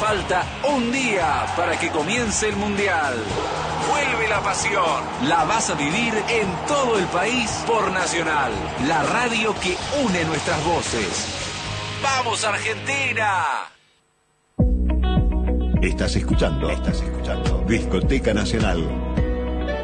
Falta un día para que comience el Mundial. Vuelve la pasión. La vas a vivir en todo el país por Nacional, la radio que une nuestras voces. ¡Vamos, Argentina! Estás escuchando Discoteca Nacional